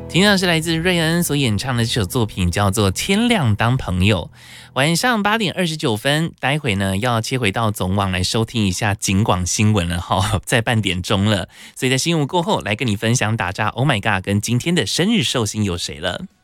听到是来自瑞恩所演唱的这首作品，叫做《天亮当朋友》。晚上8点29分，待会呢要切回到总网来收听一下警广新闻了哈，在半点钟了，所以在新闻过后来跟你分享打诈 Oh My God 跟今天的生日寿星有谁了。